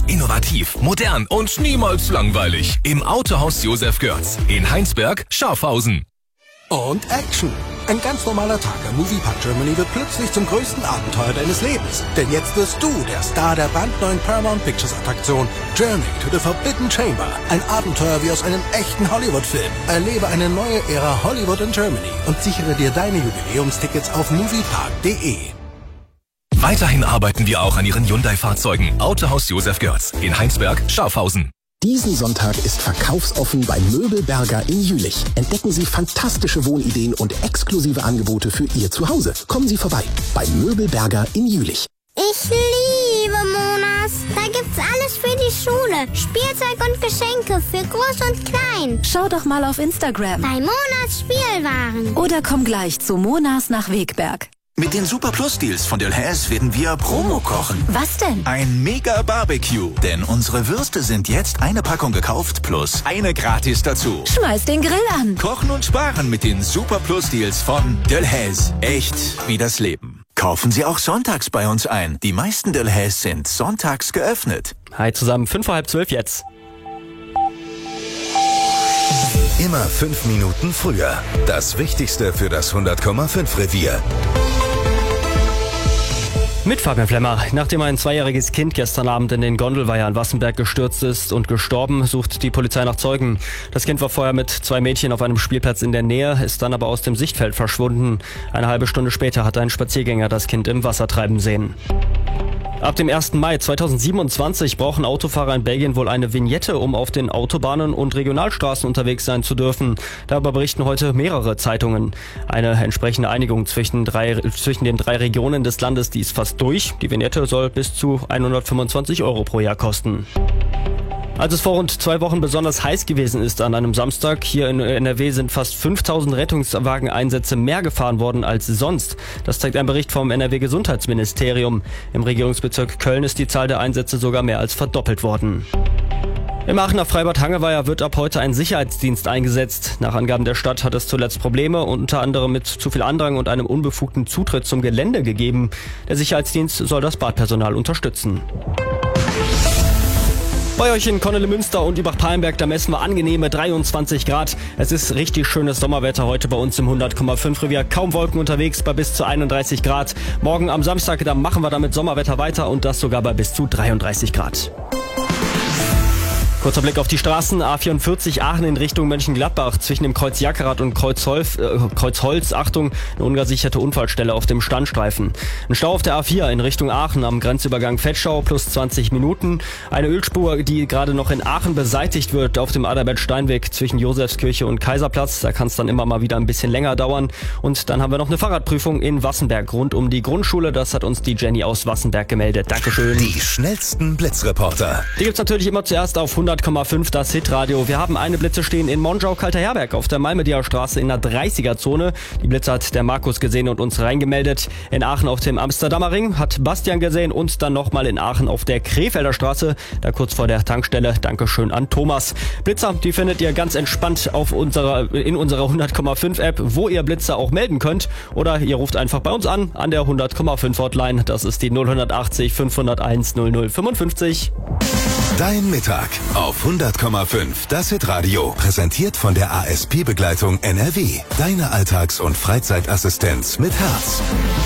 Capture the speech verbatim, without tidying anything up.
Innovativ, modern und niemals langweilig. Im Autohaus Josef Görz in Heinsberg, Schaffhausen. Und Action. Ein ganz normaler Tag am Moviepark Germany wird plötzlich zum größten Abenteuer deines Lebens. Denn jetzt wirst du der Star der brandneuen Paramount Pictures Attraktion Journey to the Forbidden Chamber. Ein Abenteuer wie aus einem echten Hollywood-Film. Erlebe eine neue Ära Hollywood in Germany und sichere dir deine Jubiläumstickets auf moviepark punkt de. Weiterhin arbeiten wir auch an Ihren Hyundai-Fahrzeugen. Autohaus Josef Görz in Heinsberg, Schaffhausen. Diesen Sonntag ist verkaufsoffen bei Möbelberger in Jülich. Entdecken Sie fantastische Wohnideen und exklusive Angebote für Ihr Zuhause. Kommen Sie vorbei bei Möbelberger in Jülich. Ich liebe Monas. Da gibt's alles für die Schule. Spielzeug und Geschenke für Groß und Klein. Schau doch mal auf Instagram. Bei Monas Spielwaren. Oder komm gleich zu Monas nach Wegberg. Mit den Super Plus Deals von Delhaize werden wir Promo kochen. Was denn? Ein Mega Barbecue. Denn unsere Würste sind jetzt eine Packung gekauft plus eine gratis dazu. Schmeiß den Grill an. Kochen und sparen mit den Super Plus Deals von Delhaize. Echt wie das Leben. Kaufen Sie auch sonntags bei uns ein. Die meisten Delhaize sind sonntags geöffnet. Hi zusammen, fünf vor halb zwölf jetzt. Immer fünf Minuten früher. Das Wichtigste für das hundert Komma fünf Revier. Mit Fabian Flemmer. Nachdem ein zweijähriges Kind gestern Abend in den Gondelweiher in Wassenberg gestürzt ist und gestorben, sucht die Polizei nach Zeugen. Das Kind war vorher mit zwei Mädchen auf einem Spielplatz in der Nähe, ist dann aber aus dem Sichtfeld verschwunden. Eine halbe Stunde später hat ein Spaziergänger das Kind im Wasser treiben sehen. Ab dem ersten Mai zweitausendsiebenundzwanzig brauchen Autofahrer in Belgien wohl eine Vignette, um auf den Autobahnen und Regionalstraßen unterwegs sein zu dürfen. Darüber berichten heute mehrere Zeitungen. Eine entsprechende Einigung zwischen, drei, zwischen den drei Regionen des Landes, die ist fast durch. Die Vignette soll bis zu hundertfünfundzwanzig Euro pro Jahr kosten. Als es vor rund zwei Wochen besonders heiß gewesen ist an einem Samstag, hier in N R W sind fast fünftausend Rettungswageneinsätze mehr gefahren worden als sonst. Das zeigt ein Bericht vom N R W-Gesundheitsministerium. Im Regierungsbezirk Köln ist die Zahl der Einsätze sogar mehr als verdoppelt worden. Im Aachener Freibad Hangeweiher wird ab heute ein Sicherheitsdienst eingesetzt. Nach Angaben der Stadt hat es zuletzt Probleme, unter anderem mit zu viel Andrang und einem unbefugten Zutritt zum Gelände gegeben. Der Sicherheitsdienst soll das Badpersonal unterstützen. Bei euch in Kornelimünster und Übach-Palenberg, da messen wir angenehme dreiundzwanzig Grad. Es ist richtig schönes Sommerwetter heute bei uns im hundert Komma fünf Revier. Kaum Wolken unterwegs bei bis zu einunddreißig Grad. Morgen am Samstag, da machen wir damit Sommerwetter weiter und das sogar bei bis zu dreiunddreißig Grad. Kurzer Blick auf die Straßen. A vierundvierzig Aachen in Richtung Mönchengladbach. Zwischen dem Kreuz Jackerath und Kreuz Holz, äh, Kreuz Holz, Achtung, eine ungesicherte Unfallstelle auf dem Standstreifen. Ein Stau auf der A vier in Richtung Aachen am Grenzübergang Vetschau plus zwanzig Minuten. Eine Ölspur, die gerade noch in Aachen beseitigt wird auf dem Adalbert-Steinweg zwischen Josefskirche und Kaiserplatz. Da kann es dann immer mal wieder ein bisschen länger dauern. Und dann haben wir noch eine Fahrradprüfung in Wassenberg rund um die Grundschule. Das hat uns die Jenny aus Wassenberg gemeldet. Dankeschön. Die schnellsten Blitzreporter. Die gibt's natürlich immer zuerst auf hundert Komma fünf, das Hitradio. Wir haben eine Blitze stehen in Monschau-Kalterherberg auf der Malmedier Straße in der dreißiger-Zone. Die Blitze hat der Markus gesehen und uns reingemeldet. In Aachen auf dem Amsterdamer Ring hat Bastian gesehen und dann nochmal in Aachen auf der Krefelder Straße, da kurz vor der Tankstelle. Dankeschön an Thomas. Blitzer, die findet ihr ganz entspannt auf unserer, in unserer hundert Komma fünf App, wo ihr Blitzer auch melden könnt. Oder ihr ruft einfach bei uns an, an der hundert Komma fünf Hotline. Das ist die null achtzig fünfhunderteins null null fünfundfünfzig. Dein Mittag auf hundert Komma fünf, das Hitradio. Präsentiert von der A S P-Begleitung N R W. Deine Alltags- und Freizeitassistenz mit Herz.